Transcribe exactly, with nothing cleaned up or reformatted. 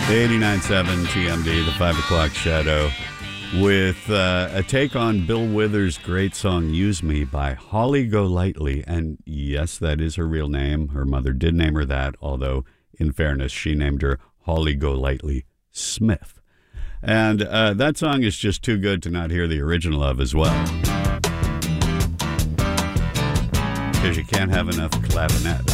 eighty-nine point seven T M D, the five o'clock shadow, with uh, a take on Bill Withers' great song Use Me by Holly Golightly. And yes, that is her real name. Her mother did name her that, although in fairness, she named her Holly Golightly Smith. And uh, that song is just too good to not hear the original of as well. Because you can't have enough clavinet.